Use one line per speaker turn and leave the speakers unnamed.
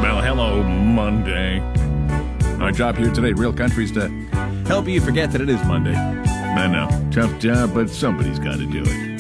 Well, hello, Monday. Our job here today, Real Country, is to help you forget that it is Monday. I know, tough job, but somebody's got to do it.